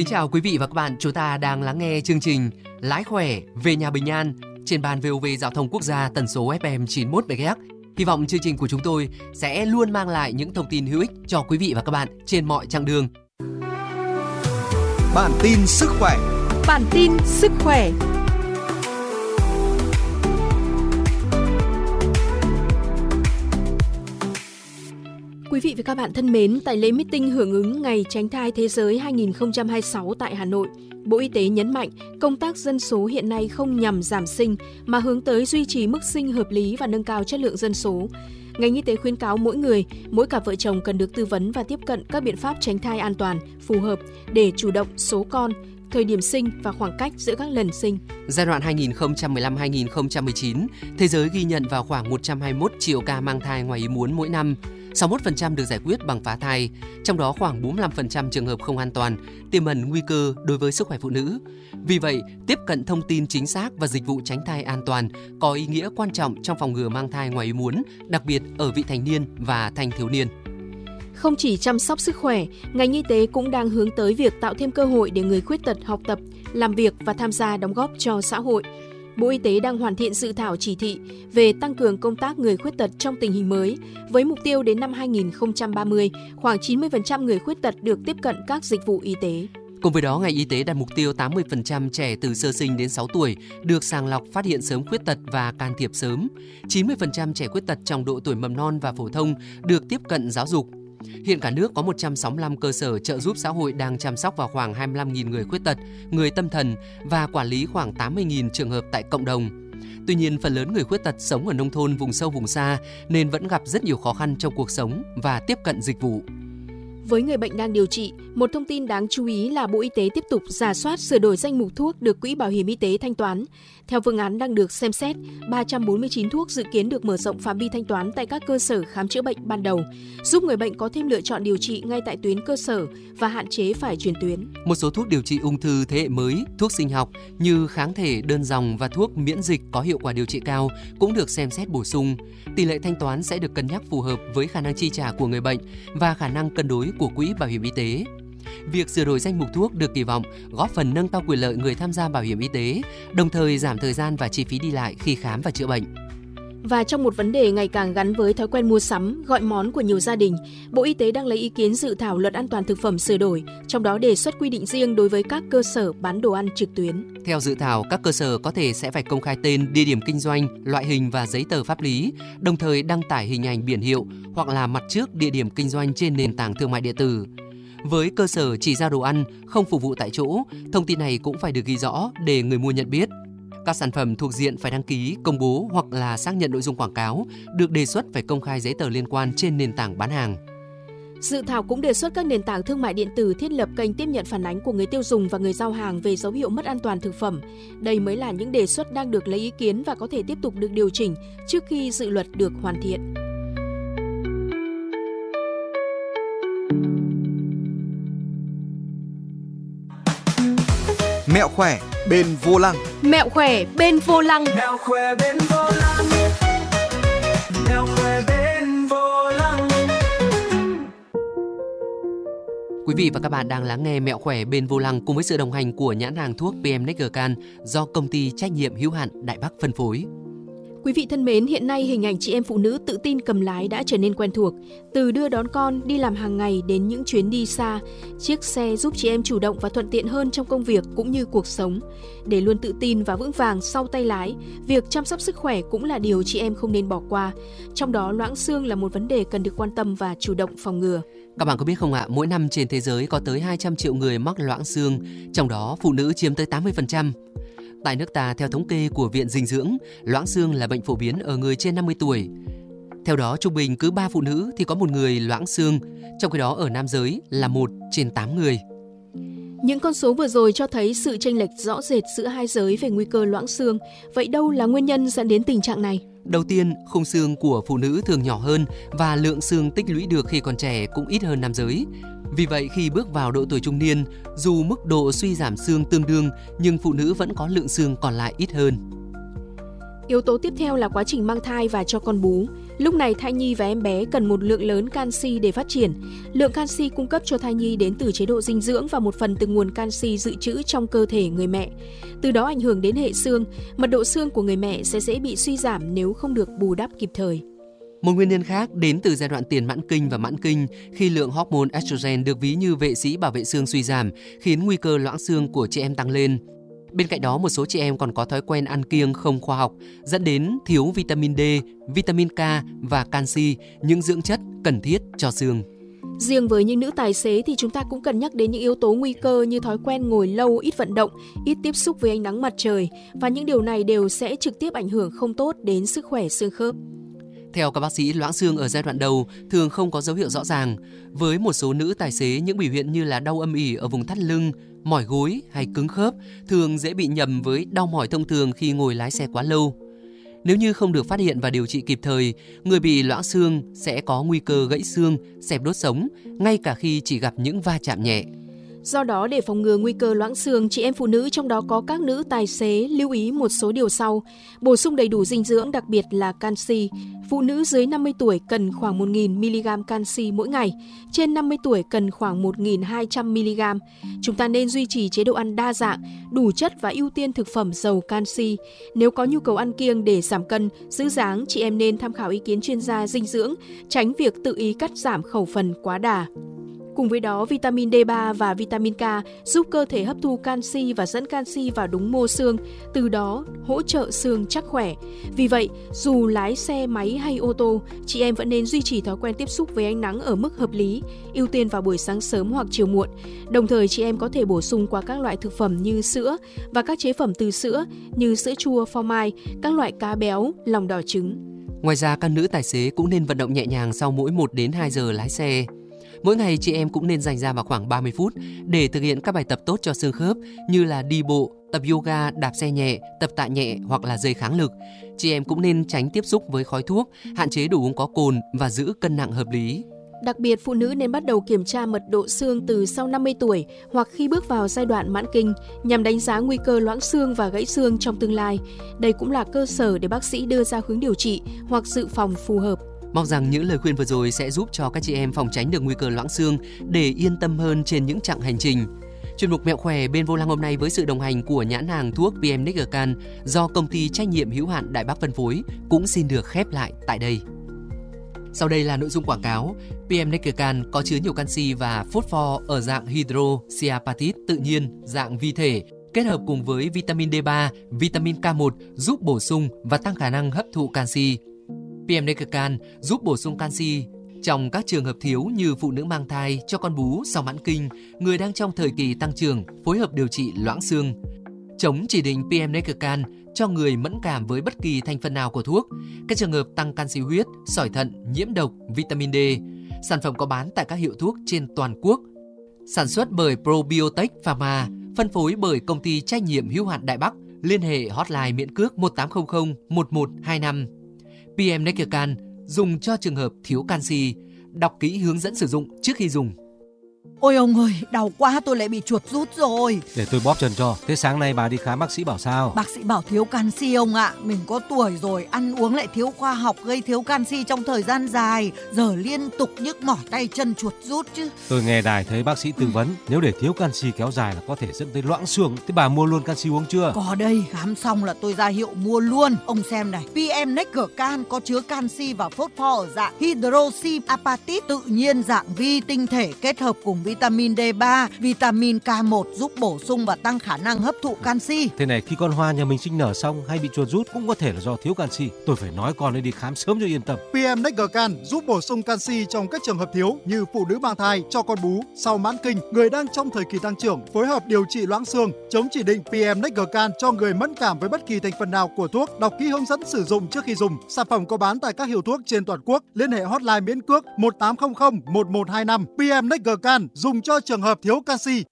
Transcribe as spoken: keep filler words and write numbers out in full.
Kính chào quý vị và các bạn, chúng ta đang lắng nghe chương trình Lái khỏe về nhà bình an trên ban vê o vê Giao thông Quốc gia tần số ép em chín mươi mốt mê ga héc. Hy vọng chương trình của chúng tôi sẽ luôn mang lại những thông tin hữu ích cho quý vị và các bạn trên mọi chặng đường. Bản tin sức khỏe. Bản tin sức khỏe. Quý vị và các bạn thân mến, tại lễ meeting hưởng ứng Ngày Tránh thai Thế giới hai không hai sáu tại Hà Nội, Bộ Y tế nhấn mạnh công tác dân số hiện nay không nhằm giảm sinh mà hướng tới duy trì mức sinh hợp lý và nâng cao chất lượng dân số. Ngành y tế khuyến cáo mỗi người, mỗi cặp vợ chồng cần được tư vấn và tiếp cận các biện pháp tránh thai an toàn, phù hợp để chủ động số con, thời điểm sinh và khoảng cách giữa các lần sinh. Giai đoạn hai nghìn không trăm mười lăm đến hai nghìn không trăm mười chín, thế giới ghi nhận vào khoảng một trăm hai mươi mốt triệu ca mang thai ngoài ý muốn mỗi năm. sáu mươi mốt phần trăm được giải quyết bằng phá thai, trong đó khoảng bốn mươi lăm phần trăm trường hợp không an toàn, tiềm ẩn nguy cơ đối với sức khỏe phụ nữ. Vì vậy, tiếp cận thông tin chính xác và dịch vụ tránh thai an toàn có ý nghĩa quan trọng trong phòng ngừa mang thai ngoài ý muốn, đặc biệt ở vị thành niên và thanh thiếu niên. Không chỉ chăm sóc sức khỏe, ngành y tế cũng đang hướng tới việc tạo thêm cơ hội để người khuyết tật học tập, làm việc và tham gia đóng góp cho xã hội. Bộ Y tế đang hoàn thiện dự thảo chỉ thị về tăng cường công tác người khuyết tật trong tình hình mới, với mục tiêu đến năm hai nghìn không trăm ba mươi, khoảng chín mươi phần trăm người khuyết tật được tiếp cận các dịch vụ y tế. Cùng với đó, ngành y tế đặt mục tiêu tám mươi phần trăm trẻ từ sơ sinh đến sáu tuổi được sàng lọc phát hiện sớm khuyết tật và can thiệp sớm, chín mươi phần trăm trẻ khuyết tật trong độ tuổi mầm non và phổ thông được tiếp cận giáo dục. Hiện cả nước có một trăm sáu mươi lăm cơ sở trợ giúp xã hội đang chăm sóc vào khoảng hai mươi lăm nghìn người khuyết tật, người tâm thần và quản lý khoảng tám mươi nghìn trường hợp tại cộng đồng. Tuy nhiên, phần lớn người khuyết tật sống ở nông thôn, vùng sâu, vùng xa nên vẫn gặp rất nhiều khó khăn trong cuộc sống và tiếp cận dịch vụ. Với người bệnh đang điều trị, một thông tin đáng chú ý là Bộ Y tế tiếp tục rà soát sửa đổi danh mục thuốc được Quỹ Bảo hiểm Y tế thanh toán. Theo phương án đang được xem xét, ba trăm bốn mươi chín thuốc dự kiến được mở rộng phạm vi thanh toán tại các cơ sở khám chữa bệnh ban đầu, giúp người bệnh có thêm lựa chọn điều trị ngay tại tuyến cơ sở và hạn chế phải chuyển tuyến. Một số thuốc điều trị ung thư thế hệ mới, thuốc sinh học như kháng thể đơn dòng và thuốc miễn dịch có hiệu quả điều trị cao cũng được xem xét bổ sung. Tỷ lệ thanh toán sẽ được cân nhắc phù hợp với khả năng chi trả của người bệnh và khả năng cân đối của Quỹ Bảo hiểm Y tế. Việc sửa đổi danh mục thuốc được kỳ vọng góp phần nâng cao quyền lợi người tham gia bảo hiểm y tế, đồng thời giảm thời gian và chi phí đi lại khi khám và chữa bệnh. Và trong một vấn đề ngày càng gắn với thói quen mua sắm, gọi món của nhiều gia đình, Bộ Y tế đang lấy ý kiến dự thảo Luật An toàn thực phẩm sửa đổi, trong đó đề xuất quy định riêng đối với các cơ sở bán đồ ăn trực tuyến. Theo dự thảo, các cơ sở có thể sẽ phải công khai tên, địa điểm kinh doanh, loại hình và giấy tờ pháp lý, đồng thời đăng tải hình ảnh biển hiệu hoặc là mặt trước địa điểm kinh doanh trên nền tảng thương mại điện tử. Với cơ sở chỉ giao đồ ăn, không phục vụ tại chỗ, thông tin này cũng phải được ghi rõ để người mua nhận biết. Các sản phẩm thuộc diện phải đăng ký, công bố hoặc là xác nhận nội dung quảng cáo được đề xuất phải công khai giấy tờ liên quan trên nền tảng bán hàng. Dự thảo cũng đề xuất các nền tảng thương mại điện tử thiết lập kênh tiếp nhận phản ánh của người tiêu dùng và người giao hàng về dấu hiệu mất an toàn thực phẩm. Đây mới là những đề xuất đang được lấy ý kiến và có thể tiếp tục được điều chỉnh trước khi dự luật được hoàn thiện. Mẹo khỏe bên vô lăng. Mẹo khỏe bên vô lăng. Mẹo khỏe bên vô lăng. Mẹo khỏe bên vô lăng. Quý vị và các bạn đang lắng nghe Mẹo khỏe bên vô lăng cùng với sự đồng hành của nhãn hàng thuốc pê em Neckercan do công ty trách nhiệm hữu hạn Đại Bắc phân phối. Quý vị thân mến, hiện nay hình ảnh chị em phụ nữ tự tin cầm lái đã trở nên quen thuộc. Từ đưa đón con, đi làm hàng ngày đến những chuyến đi xa, chiếc xe giúp chị em chủ động và thuận tiện hơn trong công việc cũng như cuộc sống. Để luôn tự tin và vững vàng sau tay lái, việc chăm sóc sức khỏe cũng là điều chị em không nên bỏ qua. Trong đó, loãng xương là một vấn đề cần được quan tâm và chủ động phòng ngừa. Các bạn có biết không ạ, mỗi năm trên thế giới có tới hai trăm triệu người mắc loãng xương, trong đó phụ nữ chiếm tới tám mươi phần trăm. Tại nước ta, theo thống kê của Viện Dinh dưỡng, loãng xương là bệnh phổ biến ở người trên năm mươi tuổi. Theo đó, trung bình cứ ba phụ nữ thì có một người loãng xương, trong khi đó ở nam giới là một trên tám người. Những con số vừa rồi cho thấy sự chênh lệch rõ rệt giữa hai giới về nguy cơ loãng xương. Vậy đâu là nguyên nhân dẫn đến tình trạng này? Đầu tiên, khung xương của phụ nữ thường nhỏ hơn và lượng xương tích lũy được khi còn trẻ cũng ít hơn nam giới. Vì vậy, khi bước vào độ tuổi trung niên, dù mức độ suy giảm xương tương đương nhưng phụ nữ vẫn có lượng xương còn lại ít hơn. Yếu tố tiếp theo là quá trình mang thai và cho con bú. Lúc này thai nhi và em bé cần một lượng lớn canxi để phát triển. Lượng canxi cung cấp cho thai nhi đến từ chế độ dinh dưỡng và một phần từ nguồn canxi dự trữ trong cơ thể người mẹ. Từ đó ảnh hưởng đến hệ xương, mật độ xương của người mẹ sẽ dễ bị suy giảm nếu không được bù đắp kịp thời. Một nguyên nhân khác đến từ giai đoạn tiền mãn kinh và mãn kinh, khi lượng hormone estrogen được ví như vệ sĩ bảo vệ xương suy giảm, khiến nguy cơ loãng xương của chị em tăng lên. Bên cạnh đó, một số chị em còn có thói quen ăn kiêng không khoa học, dẫn đến thiếu vitamin D, vitamin K và canxi, những dưỡng chất cần thiết cho xương. Riêng với những nữ tài xế thì chúng ta cũng cần nhắc đến những yếu tố nguy cơ như thói quen ngồi lâu, ít vận động, ít tiếp xúc với ánh nắng mặt trời, và những điều này đều sẽ trực tiếp ảnh hưởng không tốt đến sức khỏe xương khớp. Theo các bác sĩ, loãng xương ở giai đoạn đầu thường không có dấu hiệu rõ ràng. Với một số nữ tài xế, những biểu hiện như là đau âm ỉ ở vùng thắt lưng, mỏi gối hay cứng khớp thường dễ bị nhầm với đau mỏi thông thường khi ngồi lái xe quá lâu. Nếu như không được phát hiện và điều trị kịp thời, người bị loãng xương sẽ có nguy cơ gãy xương, xẹp đốt sống, ngay cả khi chỉ gặp những va chạm nhẹ. Do đó, để phòng ngừa nguy cơ loãng xương, chị em phụ nữ, trong đó có các nữ tài xế, lưu ý một số điều sau. Bổ sung đầy đủ dinh dưỡng, đặc biệt là canxi. Phụ nữ dưới năm mươi tuổi cần khoảng một nghìn mi-li-gam canxi mỗi ngày, trên năm mươi tuổi cần khoảng một nghìn hai trăm mi-li-gam. Chúng ta nên duy trì chế độ ăn đa dạng, đủ chất và ưu tiên thực phẩm giàu canxi. Nếu có nhu cầu ăn kiêng để giảm cân, giữ dáng, chị em nên tham khảo ý kiến chuyên gia dinh dưỡng, tránh việc tự ý cắt giảm khẩu phần quá đà. Cùng với đó, vitamin D ba và vitamin K giúp cơ thể hấp thu canxi và dẫn canxi vào đúng mô xương, từ đó hỗ trợ xương chắc khỏe. Vì vậy, dù lái xe máy hay ô tô, chị em vẫn nên duy trì thói quen tiếp xúc với ánh nắng ở mức hợp lý, ưu tiên vào buổi sáng sớm hoặc chiều muộn. Đồng thời, chị em có thể bổ sung qua các loại thực phẩm như sữa và các chế phẩm từ sữa như sữa chua, phô mai, các loại cá béo, lòng đỏ trứng. Ngoài ra, các nữ tài xế cũng nên vận động nhẹ nhàng sau mỗi một đến hai giờ lái xe. Mỗi ngày chị em cũng nên dành ra vào khoảng ba mươi phút để thực hiện các bài tập tốt cho xương khớp như là đi bộ, tập yoga, đạp xe nhẹ, tập tạ nhẹ hoặc là dây kháng lực. Chị em cũng nên tránh tiếp xúc với khói thuốc, hạn chế đồ uống có cồn và giữ cân nặng hợp lý. Đặc biệt, phụ nữ nên bắt đầu kiểm tra mật độ xương từ sau năm mươi tuổi hoặc khi bước vào giai đoạn mãn kinh nhằm đánh giá nguy cơ loãng xương và gãy xương trong tương lai. Đây cũng là cơ sở để bác sĩ đưa ra hướng điều trị hoặc dự phòng phù hợp. Mong rằng những lời khuyên vừa rồi sẽ giúp cho các chị em phòng tránh được nguy cơ loãng xương để yên tâm hơn trên những chặng hành trình. Chuyên mục Mẹo khỏe bên Vô Lăng hôm nay với sự đồng hành của nhãn hàng thuốc pê em Nickercan do công ty trách nhiệm hữu hạn Đại Bắc phân phối cũng xin được khép lại tại đây. Sau đây là nội dung quảng cáo. pê em Nickercan có chứa nhiều canxi và phosphor ở dạng hydroxyapatite tự nhiên, dạng vi thể, kết hợp cùng với vitamin D ba, vitamin K một giúp bổ sung và tăng khả năng hấp thụ canxi. pê em Nickercan giúp bổ sung canxi trong các trường hợp thiếu như phụ nữ mang thai, cho con bú sau mãn kinh, người đang trong thời kỳ tăng trưởng, phối hợp điều trị loãng xương. Chống chỉ định pê em Nickercan cho người mẫn cảm với bất kỳ thành phần nào của thuốc, các trường hợp tăng canxi huyết, sỏi thận, nhiễm độc, vitamin D. Sản phẩm có bán tại các hiệu thuốc trên toàn quốc. Sản xuất bởi Probiotech Pharma, phân phối bởi công ty trách nhiệm hữu hạn Đại Bắc. Liên hệ hotline miễn cước một tám không không một một hai năm. pê em Nickercan dùng cho trường hợp thiếu canxi. Đọc kỹ hướng dẫn sử dụng trước khi dùng. Ôi ông ơi, đau quá, tôi lại bị chuột rút rồi. Để tôi bóp chân cho. Thế sáng nay bà đi khám bác sĩ bảo sao? Bác sĩ bảo thiếu canxi ông ạ. Mình có tuổi rồi, ăn uống lại thiếu khoa học, gây thiếu canxi trong thời gian dài. Giờ liên tục nhức mỏi tay chân, chuột rút chứ. Tôi nghe đài thấy bác sĩ tư vấn, nếu để thiếu canxi kéo dài là có thể dẫn tới loãng xương. Thế bà mua luôn canxi uống chưa? Có đây, khám xong là tôi ra hiệu mua luôn. Ông xem này, pê em Nickercan có chứa canxi và phosphor ở dạng hydroxyapatite tự nhiên, dạng vi tinh thể kết hợp cùng vitamin D ba, vitamin K một giúp bổ sung và tăng khả năng hấp thụ canxi. Thế này, khi con hoa nhà mình sinh nở xong hay bị chuột rút cũng có thể là do thiếu canxi. Tôi phải nói con ấy đi khám sớm cho yên tâm. pê em Nickercan giúp bổ sung canxi trong các trường hợp thiếu như phụ nữ mang thai, cho con bú, sau mãn kinh, người đang trong thời kỳ tăng trưởng, phối hợp điều trị loãng xương. Chống chỉ định pê em Nickercan cho người mẫn cảm với bất kỳ thành phần nào của thuốc. Đọc kỹ hướng dẫn sử dụng trước khi dùng. Sản phẩm có bán tại các hiệu thuốc trên toàn quốc. Liên hệ hotline miễn cước một tám không không một một hai năm. pê em Nickercan dùng cho trường hợp thiếu canxi.